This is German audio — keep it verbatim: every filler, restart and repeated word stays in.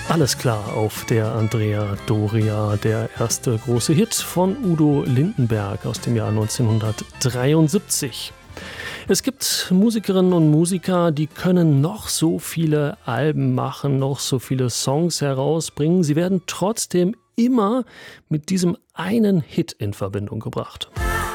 Alles klar auf der Andrea Doria, der erste große Hit von Udo Lindenberg aus dem Jahr neunzehnhundertdreiundsiebzig. Es gibt Musikerinnen und Musiker, die können noch so viele Alben machen, noch so viele Songs herausbringen. Sie werden trotzdem immer mit diesem einen Hit in Verbindung gebracht.